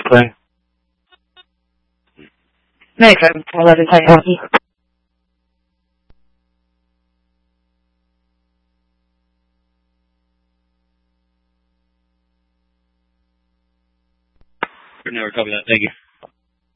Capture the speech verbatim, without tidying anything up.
Clear. Night seven eleven ten Yankee. Never copy that. Thank you.